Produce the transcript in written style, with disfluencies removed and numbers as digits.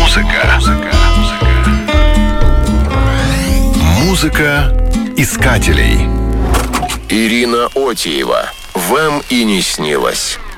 Музыка искателей. Ирина Отиева. Вам и не снилось.